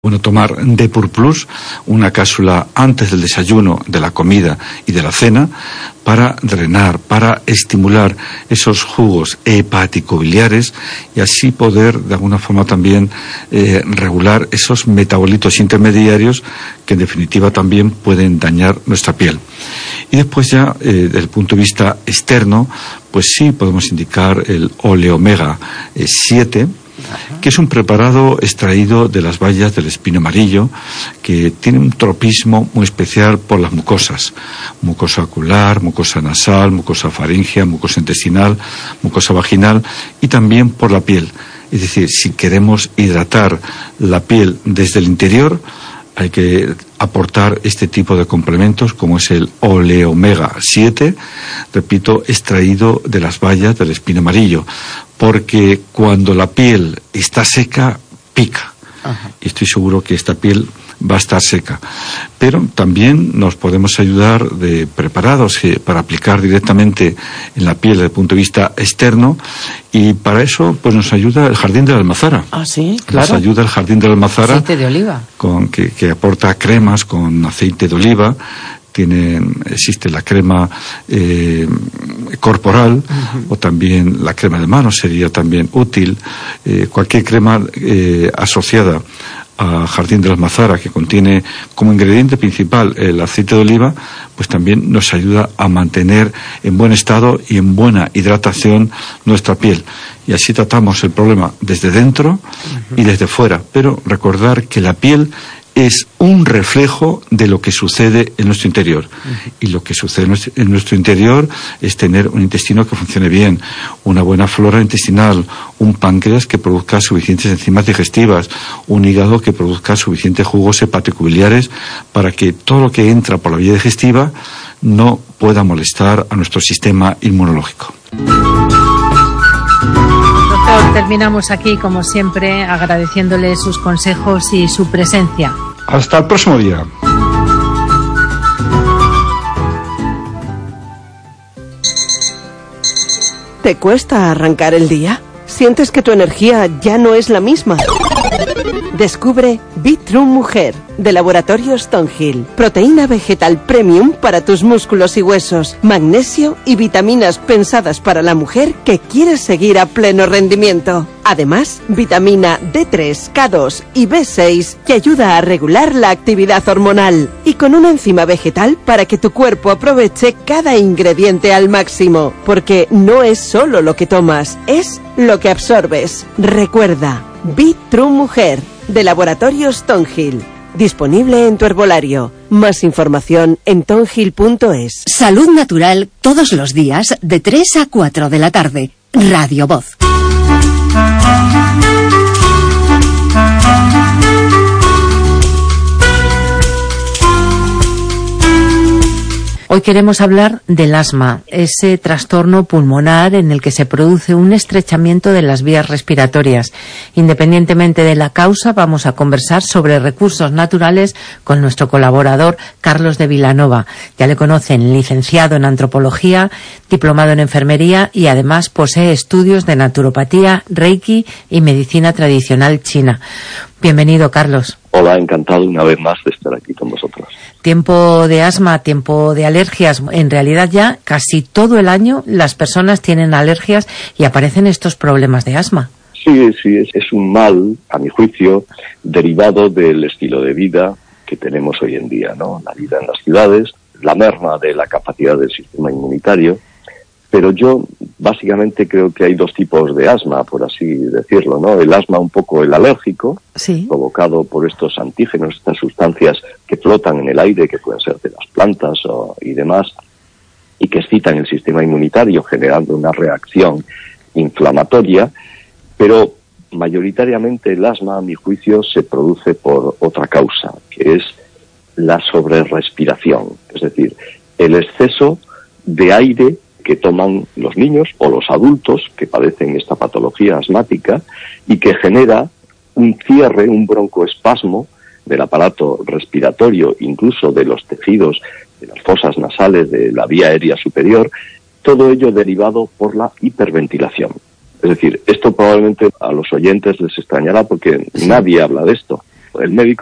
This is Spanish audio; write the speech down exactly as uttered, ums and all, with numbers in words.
Bueno, tomar Depur Plus, una cápsula antes del desayuno, de la comida y de la cena, para drenar, para estimular esos jugos hepático-biliares y así poder, de alguna forma también, eh, regular esos metabolitos intermediarios que en definitiva también pueden dañar nuestra piel. Y después ya, eh, desde el punto de vista externo, pues sí podemos indicar el Oleomega siete, que es un preparado extraído de las bayas del espino amarillo, que tiene un tropismo muy especial por las mucosas, mucosa ocular, mucosa nasal, mucosa faríngea, mucosa intestinal, mucosa vaginal y también por la piel. Es decir, si queremos hidratar la piel desde el interior, hay que aportar este tipo de complementos como es el Oleomega siete, repito, extraído de las bayas del espino amarillo, porque cuando la piel está seca, pica. Ajá. Y estoy seguro que esta piel va a estar seca. Pero también nos podemos ayudar de preparados que, para aplicar directamente en la piel desde el punto de vista externo, y para eso pues nos ayuda el Jardín de la Almazara. Ah, sí, claro. Nos ayuda el Jardín de la Almazara. Aceite de oliva. Con, que, que aporta cremas con aceite de oliva. Tiene, existe la crema eh, corporal, uh-huh. o también la crema de manos sería también útil. Eh, cualquier crema eh, asociada a Jardín de la Almazara, que contiene como ingrediente principal el aceite de oliva, pues también nos ayuda a mantener en buen estado y en buena hidratación nuestra piel. Y así tratamos el problema desde dentro, uh-huh. y desde fuera. Pero recordar que la piel es un reflejo de lo que sucede en nuestro interior. Uh-huh. Y lo que sucede en nuestro interior es tener un intestino que funcione bien, una buena flora intestinal, un páncreas que produzca suficientes enzimas digestivas, un hígado que produzca suficientes jugos hepático-biliares para que todo lo que entra por la vía digestiva no pueda molestar a nuestro sistema inmunológico. Doctor, terminamos aquí, como siempre, agradeciéndole sus consejos y su presencia. Hasta el próximo día. ¿Te cuesta arrancar el día? ¿Sientes que tu energía ya no es la misma? Descubre Be-True Mujer, de Laboratorio Stonehill. Proteína vegetal premium para tus músculos y huesos, magnesio y vitaminas pensadas para la mujer que quiere seguir a pleno rendimiento. Además, vitamina D tres, K dos y B seis que ayuda a regular la actividad hormonal. Y con una enzima vegetal para que tu cuerpo aproveche cada ingrediente al máximo. Porque no es solo lo que tomas, es lo que absorbes. Recuerda, Be-True Mujer, de Laboratorio Stonehill. Disponible en tu herbolario. Más información en tonhill punto es. Salud natural todos los días de tres a cuatro de la tarde. Radio Voz. Hoy queremos hablar del asma, ese trastorno pulmonar en el que se produce un estrechamiento de las vías respiratorias. Independientemente de la causa, vamos a conversar sobre recursos naturales con nuestro colaborador Carlos de Vilanova. Ya le conocen, licenciado en antropología, diplomado en enfermería y además posee estudios de naturopatía, reiki y medicina tradicional china. Bienvenido, Carlos. Hola, encantado una vez más de estar aquí con vosotros. Tiempo de asma, tiempo de alergias. En realidad ya casi todo el año las personas tienen alergias y aparecen estos problemas de asma. Sí, sí, es, es un mal, a mi juicio, derivado del estilo de vida que tenemos hoy en día, ¿no? La vida en las ciudades, la merma de la capacidad del sistema inmunitario. Pero yo básicamente creo que hay dos tipos de asma, por así decirlo, ¿no? El asma un poco el alérgico, sí, provocado por estos antígenos, estas sustancias que flotan en el aire, que pueden ser de las plantas o, y demás, y que excitan el sistema inmunitario generando una reacción inflamatoria, pero mayoritariamente el asma, a mi juicio, se produce por otra causa, que es la sobrerrespiración, es decir, el exceso de aire que toman los niños o los adultos que padecen esta patología asmática y que genera un cierre, un broncoespasmo del aparato respiratorio, incluso de los tejidos de las fosas nasales de la vía aérea superior, todo ello derivado por la hiperventilación. Es decir, esto probablemente a los oyentes les extrañará porque sí, nadie habla de esto. El médico